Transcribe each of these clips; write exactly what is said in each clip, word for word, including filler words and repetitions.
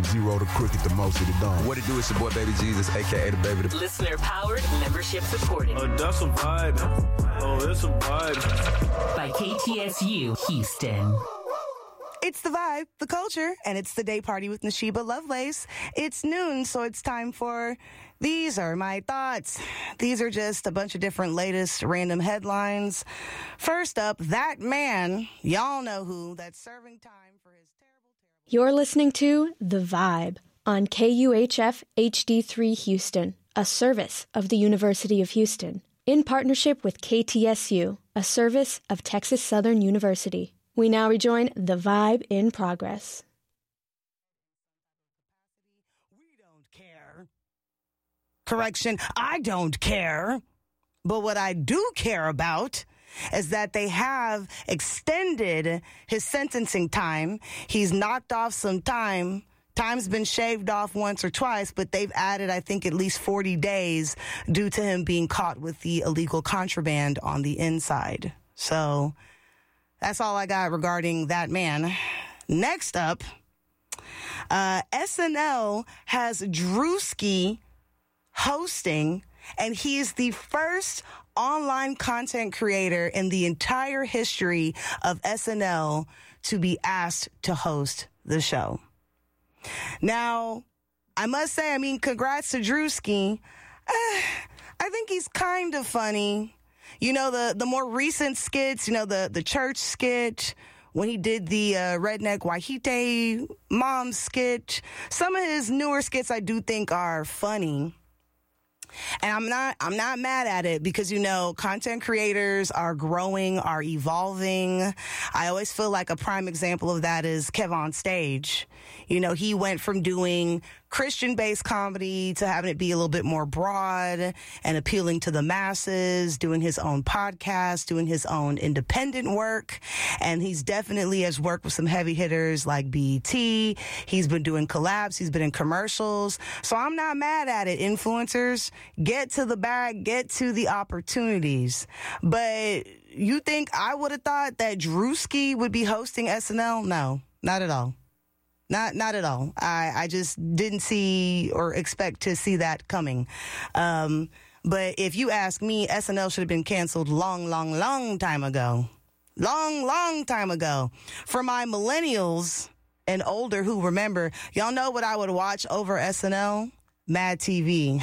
Zero to crooked, the most of the done. What it do is your boy Baby Jesus, a k a the Baby. The- Listener powered, membership supported. Oh, that's a vibe. Oh, that's a vibe. By K T S U Houston. It's the vibe, the culture, and it's the day party with Nashiba Lovelace. It's noon, so it's time for These Are My Thoughts. These are just a bunch of different latest random headlines. First up, that man, y'all know who, that's serving time for his terrible, terrible... You're listening to The Vibe on K U H F H D three Houston, a service of the University of Houston, in partnership with K T S U, a service of Texas Southern University. We now rejoin The Vibe in progress. We don't care. Correction, I don't care. But what I do care about is that they have extended his sentencing time. He's knocked off some time. Time's been shaved off once or twice, but they've added, I think, at least forty days due to him being caught with the illegal contraband on the inside. So that's all I got regarding that man. Next up, uh, S N L has Drewski hosting, and he is the first online content creator in the entire history of S N L to be asked to host the show. Now, I must say, I mean, congrats to Drewski. Uh, I think he's kind of funny. You know, the, the more recent skits, you know, the, the church skit, when he did the uh, Redneck Wahite Mom skit, some of his newer skits I do think are funny. And I'm not I'm not mad at it because, you know, content creators are growing, are evolving. I always feel like a prime example of that is Kev on Stage. You know, he went from doing Christian-based comedy to having it be a little bit more broad and appealing to the masses, doing his own podcast, doing his own independent work. And he's definitely has worked with some heavy hitters like B E T. He's been doing collabs. He's been in commercials. So I'm not mad at it. Influencers, get to the bag, get to the opportunities. But you think I would have thought that Drewski would be hosting S N L? No, not at all. Not not at all. I, I just didn't see or expect to see that coming. Um, but if you ask me, S N L should have been canceled long, long, long time ago. Long, long time ago. For my millennials and older who remember, y'all know what I would watch over S N L? Mad T V.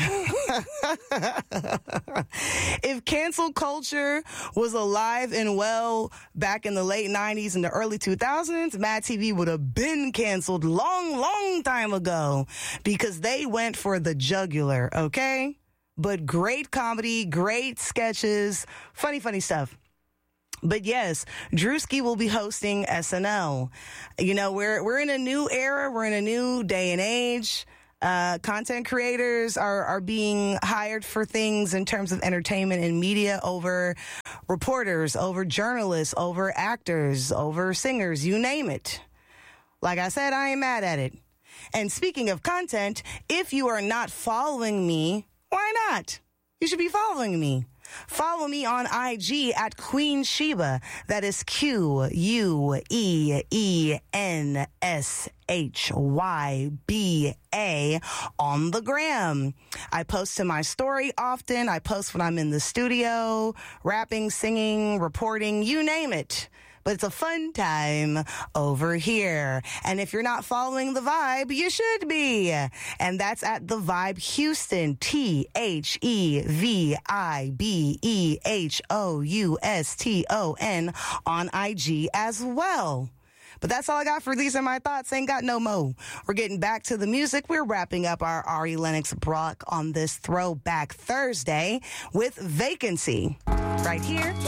If cancel culture was alive and well back in the late nineties and the early two thousands, Mad T V would have been canceled long, long time ago because they went for the jugular, okay? But great comedy, great sketches, funny, funny stuff. But yes, Drewski will be hosting S N L. You know, we're we're in a new era. We're in a new day and age. Uh, content creators are, are being hired for things in terms of entertainment and media over reporters, over journalists, over actors, over singers, you name it. Like I said, I ain't mad at it. And speaking of content, if you are not following me, why not? You should be following me. Follow me on I G at Queen Sheba. That is Q U E E N S H Y B A on the gram. I post to my story often. I post when I'm in the studio, rapping, singing, reporting, you name it. But it's a fun time over here. And if you're not following The Vibe, you should be. And that's at The Vibe Houston, T H E V I B E H O U S T O N on I G as well. But that's all I got for These Are My Thoughts. Ain't got no mo. We're getting back to the music. We're wrapping up our Ari Lennox Brock on this Throwback Thursday with Vacancy. Right here